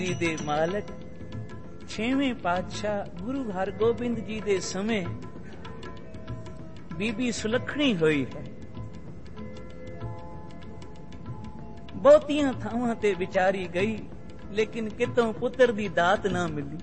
ਦੇ ਮਾਲਕ 6ਵੇਂ ਪਾਤਸ਼ਾਹ ਗੁਰੂ ਹਰਗੋਬਿੰਦ ਜੀ ਦੇ ਸਮੇਂ ਬੀਬੀ ਸੁਲੱਖਣੀ ਹੋਈ ਹੈ। ਬਹੁਤੀਆਂ ਥਾਵਾਂ ਤੇ ਵਿਚਾਰੀ ਗਈ, ਲੇਕਿਨ ਕਿਤੋਂ ਪੁੱਤਰ ਦੀ ਦਾਤ ਨਾ ਮਿਲੀ।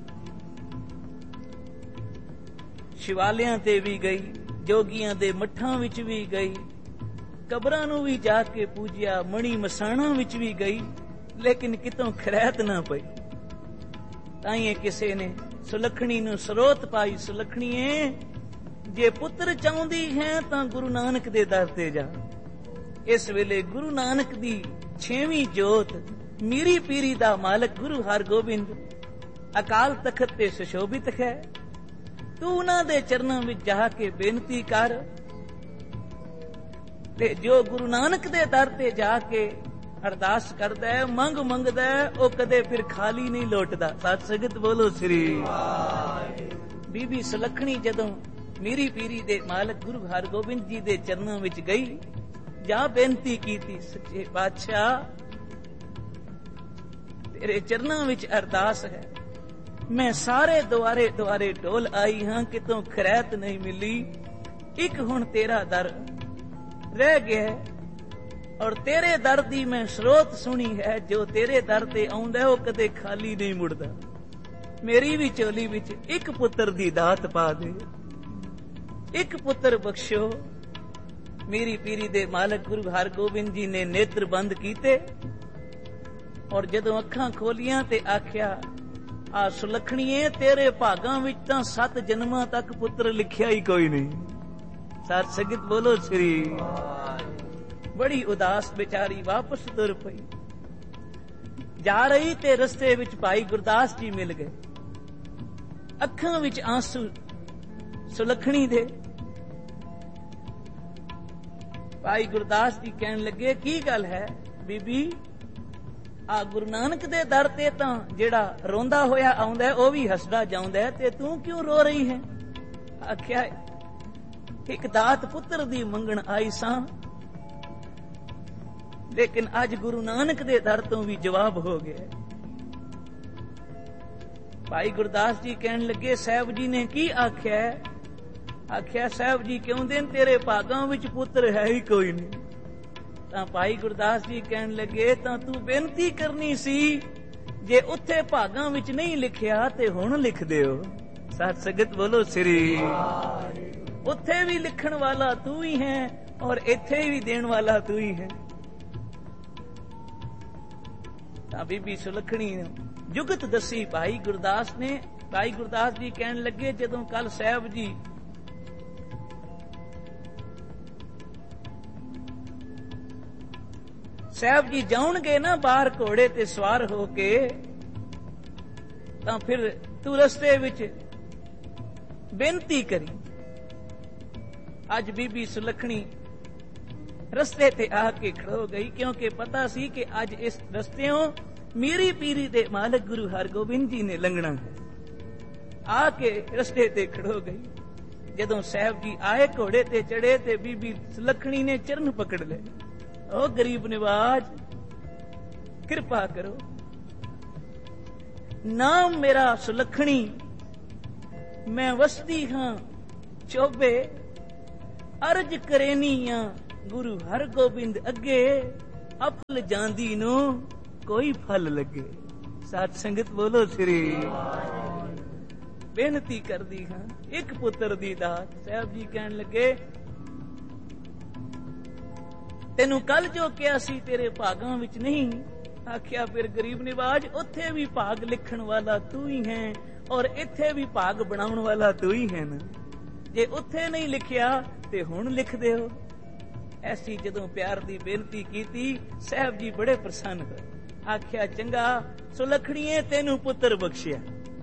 ਸ਼ਿਵਾਲਿਆਂ ਤੇ ਵੀ ਗਈ, ਜੋਗੀਆਂ ਦੇ ਮੱਠਾਂ ਵਿੱਚ ਵੀ ਗਈ, ਕਬਰਾਂ ਨੂੰ ਵੀ ਜਾ ਕੇ ਪੂਜਿਆ, ਮਣੀ ਮਸਾਣਾਂ ਵਿੱਚ ਵੀ ਗਈ, ਲੇਕਿਨ ਕਿਤੋਂ ਖੈਰਤ ਨਾ ਪਈ। ਤਾਈਂ ਕਿਸੇ ਨੇ ਸੁਲੱਖਣੀ ਨੂੰ ਸਰੋਤ ਪਾਈ, ਸੁਲੱਖਣੀਏ ਜੇ ਪੁੱਤਰ ਚਾਹੁੰਦੀ ਹੈ ਤਾਂ ਗੁਰੂ ਨਾਨਕ ਦੇ ਦਰ ਤੇ ਜਾ। ਇਸ ਵੇਲੇ ਗੁਰੂ ਨਾਨਕ ਦੀ 6ਵੀਂ ਜੋਤ ਮੀਰੀ ਪੀਰੀ ਦਾ ਮਾਲਕ ਗੁਰੂ ਹਰਗੋਬਿੰਦ ਅਕਾਲ ਤਖਤ ਤੇ ਸੁਸ਼ੋਭਿਤ ਹੈ। ਤੂੰ ਉਹਨਾਂ ਦੇ ਚਰਨਾਂ ਵਿੱਚ ਜਾ ਕੇ ਬੇਨਤੀ ਕਰ, ਤੇ ਜੋ ਗੁਰੂ ਨਾਨਕ ਦੇ ਦਰ ਤੇ ਜਾ ਕੇ ਅਰਦਾਸ ਕਰਦਾ ਹੈ, ਮੰਗਦਾ ਹੈ, ਉਹ ਕਦੇ ਫਿਰ ਖਾਲੀ ਨਹੀਂ ਲੌਟਦਾ। ਸਤ ਸੰਗਤ ਬੋਲੋ ਸ੍ਰੀ। ਬੀਬੀ ਸੁਲੱਖਣੀ ਜਦੋਂ ਮੀਰੀ ਪੀਰੀ ਦੇ ਮਾਲਕ ਗੁਰੂ ਹਰਗੋਬਿੰਦ ਜੀ ਦੇ ਚਰਨਾਂ ਵਿੱਚ ਗਈ, ਜਾਂ ਬੇਨਤੀ ਕੀਤੀ, ਸੱਚੇ ਪਾਤਸ਼ਾਹ ਤੇਰੇ ਚਰਨਾਂ ਵਿੱਚ ਅਰਦਾਸ ਹੈ, ਮੈਂ ਸਾਰੇ ਦੁਆਰੇ ਢੋਲ ਆਈ ਹਾਂ, ਕਿਤੋਂ ਖੈਰਤ ਨਹੀਂ ਮਿਲੀ। ਇੱਕ ਹੁਣ ਤੇਰਾ ਦਰ ਰਹਿ ਗਿਆ, ਔਰ ਤੇਰੇ ਦਰ ਦੀ ਮੈਂ ਸਰੋਤ ਸੁਣੀ ਹੈ, ਜੋ ਤੇਰੇ ਦਰ ਤੇ ਆਉਂਦਾ ਉਹ ਕਦੇ ਖਾਲੀ ਨਹੀਂ ਮੁੜਦਾ। ਮੇਰੀ ਵੀ ਝੋਲੀ ਵਿੱਚ ਇੱਕ ਪੁੱਤਰ ਦੀ ਦਾਤ ਪਾ ਦੇ, ਇੱਕ ਪੁੱਤਰ ਬਖਸ਼ੋ। ਮੇਰੀ ਪੀਰੀ ਦੇ ਮਾਲਕ ਗੁਰੂ ਹਰਗੋਬਿੰਦ ਜੀ ਨੇ ਨੇਤਰ ਬੰਦ ਕੀਤੇ, ਔਰ ਜਦੋਂ ਅੱਖਾਂ ਖੋਲੀਆਂ ਤੇ ਆਖਿਆ, ਆ ਸੁਲੱਖਣੀਏ ਤੇਰੇ ਭਾਗਾਂ ਵਿੱਚ ਤਾਂ 7 ਜਨਮਾਂ ਤੱਕ ਪੁੱਤਰ ਲਿਖਿਆ ਹੀ ਕੋਈ ਨਹੀਂ। ਸਤ ਸੰਗਤ ਬੋਲੋ ਸ੍ਰੀ। ਬੜੀ ਉਦਾਸ ਵਿਚਾਰੀ ਵਾਪਸ ਤੁਰ ਪਈ। ਜਾ ਰਹੀ ਤੇ ਰਸਤੇ ਵਿੱਚ ਭਾਈ ਗੁਰਦਾਸ ਜੀ ਮਿਲ ਗਏ। ਅੱਖਾਂ ਵਿੱਚ ਆਂਸੂ ਸੁਲੱਖਣੀ ਦੇ। ਭਾਈ ਗੁਰਦਾਸ ਜੀ ਕਹਿਣ ਲੱਗੇ, ਕੀ ਗੱਲ ਹੈ ਬੀਬੀ? ਆ ਗੁਰੂ ਨਾਨਕ ਦੇ ਦਰ ਤੇ ਤਾਂ ਜਿਹੜਾ ਰੋਂਦਾ ਹੋਇਆ ਆਉਂਦਾ ਉਹ ਵੀ ਹੱਸਦਾ ਜਾਂਦਾ, ਤੇ ਤੂੰ ਕਿਉਂ ਰੋ ਰਹੀ ਹੈ? ਆਖਿਆ, ਇੱਕ ਦਾਤ ਪੁੱਤਰ ਦੀ ਮੰਗਣ ਆਈ ਸਾਂ, ਲੇਕਿਨ ਅੱਜ ਗੁਰੂ ਨਾਨਕ ਦੇ ਦਰ ਤੋਂ ਵੀ ਜਵਾਬ ਹੋ ਗਿਆ। ਭਾਈ ਗੁਰਦਾਸ ਜੀ ਕਹਿਣ ਲੱਗੇ, ਸਾਹਿਬ ਜੀ ਨੇ ਕੀ ਆਖਿਆ? ਆਖਿਆ, ਸਾਹਿਬ ਜੀ ਕਹਿੰਦੇ ਤੇਰੇ ਭਾਗਾਂ ਵਿੱਚ ਪੁੱਤਰ ਹੈ ਹੀ ਕੋਈ ਨਹੀਂ। ਤਾਂ ਭਾਈ ਗੁਰਦਾਸ ਜੀ ਕਹਿਣ ਲੱਗੇ, ਤਾਂ ਤੂੰ ਬੇਨਤੀ ਕਰਨੀ ਸੀ, ਜੇ ਉੱਥੇ ਭਾਗਾਂ ਵਿੱਚ ਨਹੀਂ ਲਿਖਿਆ ਤੇ ਹੁਣ ਲਿਖ ਦਿਓ। ਸਤ ਸੰਗਤ ਬੋਲੋ ਸ੍ਰੀ। ਉੱਥੇ ਵੀ ਲਿਖਣ ਵਾਲਾ ਤੂੰ ਹੀ ਹੈ, ਔਰ ਇੱਥੇ ਵੀ ਦੇਣ ਵਾਲਾ ਤੂੰ ਹੀ ਹੈ। ਤਾਂ ਬੀਬੀ ਸੁਲੱਖਣੀ ਨੇ ਜੁਗਤ ਦੱਸੀ ਭਾਈ ਗੁਰਦਾਸ ਨੇ। ਭਾਈ ਗੁਰਦਾਸ ਜੀ ਕਹਿਣ ਲੱਗੇ, ਜਦੋਂ ਕੱਲ ਸਾਹਿਬ ਜੀ ਜਾਉਣਗੇ ਨਾ ਬਾਹਰ ਘੋੜੇ ਤੇ ਸਵਾਰ ਹੋ ਕੇ, ਤਾਂ ਫਿਰ ਤੂੰ ਰਸਤੇ ਵਿੱਚ ਬੇਨਤੀ ਕਰੀ। ਅੱਜ ਬੀਬੀ ਸੁਲੱਖਣੀ ਰਸਤੇ ਤੇ ਆ ਕੇ ਖੜੋ ਗਈ, ਕਿਉਂਕਿ ਪਤਾ ਸੀ ਕਿ ਅੱਜ ਇਸ ਰਸਤਿਓਂ ਮੀਰੀ ਪੀਰੀ ਦੇ ਮਾਲਕ ਗੁਰੂ ਹਰਗੋਬਿੰਦ ਜੀ ਨੇ ਲੰਘਣਾ ਹੈ। ਆ ਕੇ ਰਸਤੇ ਤੇ ਖੜੋ ਗਈ। ਜਦੋਂ ਸਾਹਿਬ ਜੀ ਆਏ, ਘੋੜੇ ਤੇ ਚੜੇ, ਤੇ ਬੀਬੀ ਸੁਲੱਖਣੀ ਨੇ ਚਰਨ ਪਕੜ ਲਏ। ਓ ਗਰੀਬ ਨਿਵਾਜ, ਕਿਰਪਾ ਕਰੋ, ਨਾਮ ਮੇਰਾ ਸੁਲੱਖਣੀ, ਮੈਂ ਵਸਦੀ ਹਾਂ ਚੋਬੇ, ਅਰਜ ਕਰੇਨੀਆਂ ਗੁਰੂ ਹਰਗੋਬਿੰਦ ਅੱਗੇ, ਅਫਲ ਜਾਂਦੀ ਨੂੰ ਕੋਈ ਫਲ ਲੱਗੇ। ਸਤ ਸੰਗਤ ਬੋਲੋ ਸ੍ਰੀ। ਬੇਨਤੀ ਕਰਦੀ ਹਾਂ ਇੱਕ ਪੁੱਤਰ ਦੀ ਦਾਤ। ਸਾਹਿਬ ਜੀ ਕਹਿਣ ਲੱਗੇ, ਤੈਨੂੰ ਕੱਲ ਜੋ ਕਿਹਾ ਸੀ ਤੇਰੇ ਭਾਗਾਂ ਵਿੱਚ ਨਹੀਂ। ਆਖਿਆ, ਫਿਰ ਗਰੀਬ ਨਿਵਾਜ, ਉੱਥੇ ਵੀ ਭਾਗ ਲਿਖਣ ਵਾਲਾ ਤੂੰ ਹੀ ਹੈ, ਔਰ ਇੱਥੇ ਵੀ ਭਾਗ ਬਣਾਉਣ ਵਾਲਾ ਤੂੰ ਹੀ ਹੈ ਨਾ। ਜੇ ਉੱਥੇ ਨਹੀਂ ਲਿਖਿਆ ਤੇ ਹੁਣ ਲਿਖ ਦਿਓ। ਐਸੀ ਜਦੋਂ ਪਿਆਰ ਦੀ ਬੇਨਤੀ ਕੀਤੀ, ਸਾਹਿਬ ਜੀ ਬੜੇ ਪ੍ਰਸੰਨ ਹੋਏ। ਆਖਿਆ, ਚੰਗਾ ਸੁਲੱਖਣੀਏ, ਤੈਨੂੰ ਪੁੱਤਰ ਬਖਸ਼ਿਆ।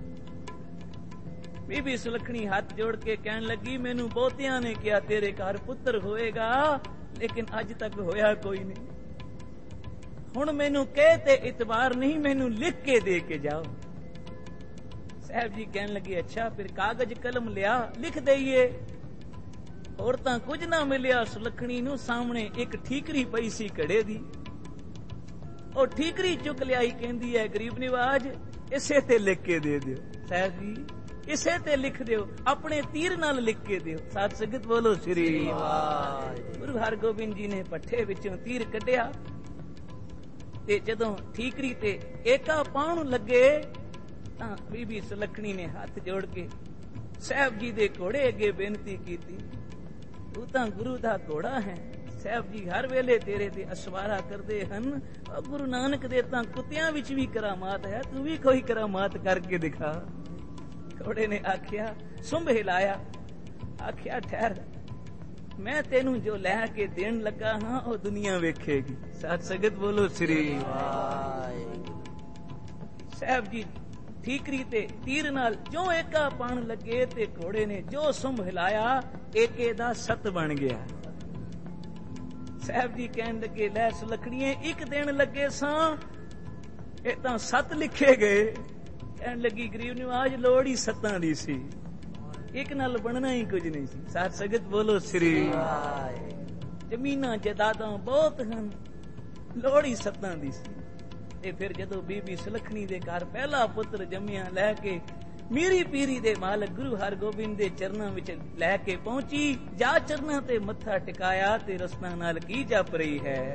ਬੀਬੀ ਸੁਲੱਖਣੀ ਹੱਥ ਜੋੜ ਕੇ ਕਹਿਣ ਲੱਗੀ, ਮੈਨੂੰ ਬਹੁਤਿਆਂ ਨੇ ਕਿਹਾ ਤੇਰੇ ਘਰ ਪੁੱਤਰ ਹੋਏਗਾ, ਲੇਕਿਨ ਅੱਜ ਤੱਕ ਹੋਇਆ ਕੋਈ ਨਹੀਂ। ਹੁਣ ਮੈਨੂੰ ਕਹਿ ਤੇ ਇਤਬਾਰ ਨਹੀਂ, ਮੈਨੂੰ ਲਿਖ ਕੇ ਦੇ ਕੇ ਜਾਓ। ਸਾਹਿਬ ਜੀ ਕਹਿਣ ਲੱਗੇ, ਅੱਛਾ ਫਿਰ ਕਾਗਜ਼ ਕਲਮ ਲਿਆ, ਲਿਖ ਦਈਏ। ਹੋਰ ਤਾਂ ਕੁਝ ਨਾ ਮਿਲਿਆ ਸੁਲੱਖਣੀ ਨੂੰ। ਸਾਹਮਣੇ ਇੱਕ ਠੀਕਰੀ ਪਈ ਸੀ ਘੜੇ ਦੀ, ਉਹ ਠੀਕਰੀ ਚੁੱਕ ਲਿਆਈ, ਕਹਿੰਦੀ ਹੈ ਗਰੀਬ ਨਿਵਾਜ ਇਸੇ ਤੇ ਲਿਖ ਕੇ ਦੇ ਦਿਓ। ਸਾਹਿਬ ਜੀ ਇਸੇ ਤੇ ਲਿਖ ਦਿਓ, ਆਪਣੇ ਤੀਰ ਨਾਲ ਲਿਖ ਕੇ ਦਿਓ। ਸਾਧ ਸੰਗਤ ਬੋਲੋ ਸ੍ਰੀ ਵਾਹਿਗੁਰੂ। ਗੁਰੂ ਹਰਗੋਬਿੰਦ ਜੀ ਨੇ ਪੱਠੇ ਵਿੱਚੋਂ ਤੀਰ ਕੱਢਿਆ ਤੇ ਜਦੋਂ ਠੀਕਰੀ ਤੇ ਏਕਾ ਪਾਉਣ ਲੱਗੇ ਤਾਂ ਬੀਬੀ ਸੁਲੱਖਣੀ ਨੇ ਹੱਥ ਜੋੜ ਕੇ ਸਾਹਿਬ ਜੀ ਦੇ ਘੋੜੇ ਅੱਗੇ ਬੇਨਤੀ ਕੀਤੀ, ਤੂੰ ਤਾਂ ਗੁਰੂ ਦਾ ਘੋੜਾ ਹੈ, ਸਾਹਿਬ ਜੀ ਹਰ ਵੇਲੇ ਤੇਰੇ ਤੇ ਅਸਵਾਰਾ ਕਰਦੇ ਹਨ। ਗੁਰੂ ਨਾਨਕ ਦੇ ਤਾਂ ਕੁੱਤਿਆਂ ਵਿੱਚ ਵੀ ਕਰਾਮਾਤ ਹੈ, ਤੂੰ ਵੀ ਕੋਈ ਕਰਾਮਾਤ ਕਰਕੇ ਦਿਖਾ। ਘੋੜੇ ਨੇ ਆਖਿਆ, ਸੁੰਭ ਹਿਲਾਇਆ, ਆਖਿਆ ਠਹਿਰ, ਮੈਂ ਤੈਨੂੰ ਜੋ ਲੈ ਕੇ ਦੇਣ ਲੱਗਾ ਹਾਂ ਉਹ ਦੁਨੀਆ ਵੇਖੇਗੀ। ਸਾਧ ਸੰਗਤ ਬੋਲੋ ਸ੍ਰੀ ਵਾਹਿਗੁਰੂ। ਸਾਹਿਬ ਜੀ ਠੀਕਰੀ ਤੇ ਤੀਰ ਨਾਲ ਜੋ ਏਕਾ ਪਾਣ ਲੱਗੇ ਤੇ ਘੋੜੇ ਨੇ ਜੋ ਸੁੰਭ ਹਿਲਾਇਆ, ਏਕੇ ਦਾ ਸੱਤ ਬਣ ਗਿਆ। ਸਾਹਿਬ ਜੀ ਕਹਿਣ ਲੱਗੇ, ਲੈ ਸੁਲੱਖਣੀਏ ਇੱਕ ਦੇਣ ਲੱਗੇ ਸਾਂ, ਇਹ ਤਾਂ ਸੱਤ ਲਿਖੇ ਗਏ। ਕਹਿਣ ਲੱਗੀ ਗਰੀਬ ਨਿਵਾਜ ਲੋੜ ਹੀ ਸੱਤਾਂ ਦੀ ਸੀ, ਇੱਕ ਨਾਲ ਬਣਨਾ ਹੀ ਕੁਝ ਨਹੀਂ ਸੀ। ਸਾਧ ਸੰਗਤ ਬੋਲੋ ਸ੍ਰੀ ਵਾਹਿਗੁਰੂ। ਜ਼ਮੀਨਾਂ ਜਾਇਦਾਦਾਂ ਬਹੁਤ ਹਨ, ਲੋੜ ਹੀ ਸੱਤਾਂ ਦੀ ਸੀ। ਤੇ ਫਿਰ ਜਦੋਂ ਬੀਬੀ ਸੁਲੱਖਣੀ ਦੇ ਘਰ ਪਹਿਲਾ ਪੁੱਤਰ ਜੰਮਿਆ, ਲੈ ਕੇ ਮੀਰੀ ਪੀਰੀ ਦੇ ਮਾਲਕ ਗੁਰੂ ਹਰਗੋਬਿੰਦ ਦੇ ਚਰਨਾਂ ਵਿੱਚ ਲੈ ਕੇ ਪਹੁੰਚੀ। ਜਾ ਚਰਨਾਂ ਤੇ ਮੱਥਾ ਟਿਕਾਇਆ ਤੇ ਰਸਨਾ ਨਾਲ ਕੀ ਜਪ ਰਹੀ ਹੈ।